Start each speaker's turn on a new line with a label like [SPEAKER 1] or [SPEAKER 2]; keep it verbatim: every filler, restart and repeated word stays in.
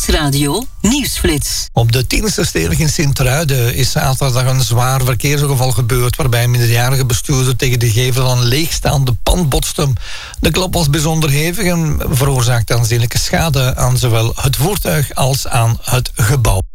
[SPEAKER 1] Nieuwsradio Nieuwsflits.
[SPEAKER 2] Op de Tienerstersteeg in Sint-Truiden is zaterdag een zwaar verkeersongeval gebeurd waarbij een minderjarige bestuurder tegen de gevel van een leegstaande pand botste. De klap was bijzonder hevig en veroorzaakte aanzienlijke schade aan zowel het voertuig als aan het gebouw.